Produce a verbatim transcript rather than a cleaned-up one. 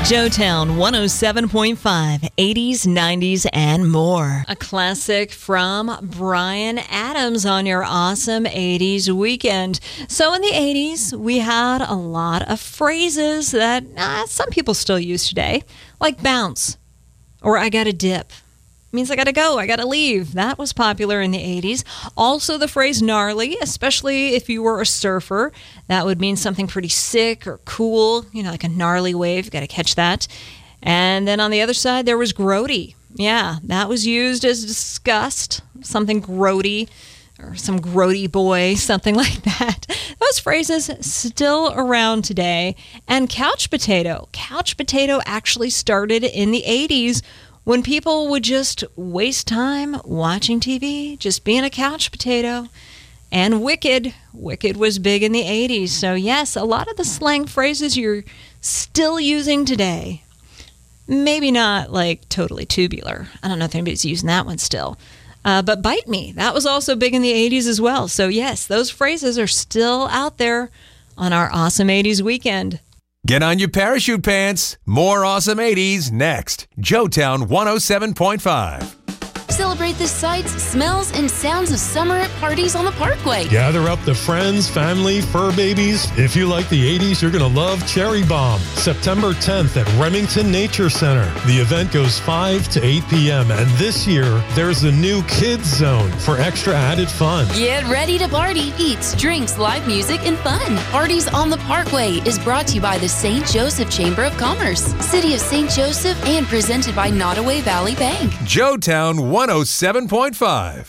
Joetown one oh seven point five, eighties, nineties, and more. A classic from Bryan Adams on your awesome eighties weekend. So in the eighties, we had a lot of phrases that uh, some people still use today, like bounce or I gotta dip. Means I gotta go, I gotta leave. That was popular in the eighties. Also the phrase gnarly, especially if you were a surfer. That would mean something pretty sick or cool, you know, like a gnarly wave. You gotta catch that. And then on the other side, there was grody. Yeah, that was used as disgust, something grody, or some grody boy, something like that. Those phrases still around today. And couch potato. Couch potato actually started in the eighties when people would just waste time watching T V, just being a couch potato. And wicked. Wicked was big in the eighties. So yes, a lot of the slang phrases you're still using today. Maybe not like totally tubular. I don't know if anybody's using that one still. Uh, but bite me. That was also big in the eighties as well. So yes, those phrases are still out there on our Awesome eighties weekend. Get on your parachute pants. More Awesome eighties next. Joetown one oh seven point five. Celebrate the sights, smells, and sounds of summer at parties on the Parkway. Gather up the friends, family, fur babies. If you like the eighties, you're going to love Cherry Bomb. September tenth at Remington Nature Center. The event goes five to eight p.m. And this year, there's a new kids zone for extra added fun. Get ready to party, eats, drinks, live music, and fun. Parties on the Parkway is brought to you by the Saint Joseph Chamber of Commerce, City of Saint Joseph, and presented by Nottoway Valley Bank. Joetown one oh seven point five.